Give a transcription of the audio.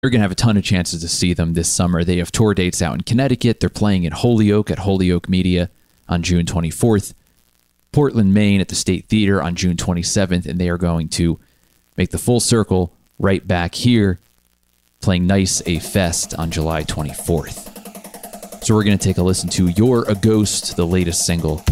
You're going to have a ton of chances to see them this summer. They have tour dates out in Connecticut. They're playing in Holyoke at Holyoke Media on June 24th. Portland, Maine at the State Theater on June 27th. And they are going to make the full circle right back here, playing Nice A Fest on July 24th. So we're going to take a listen to You're a Ghost, the latest single